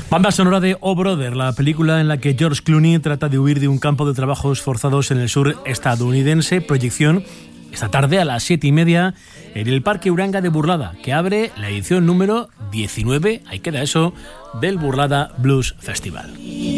Banda sonora de Oh Brother, la película en la que George Clooney trata de huir de un campo de trabajos forzados en el sur estadounidense. Proyección esta tarde a las 7:30 en el Parque Uranga de Burlada, que abre la edición número 19, ahí queda eso, del Burlada Blues Festival.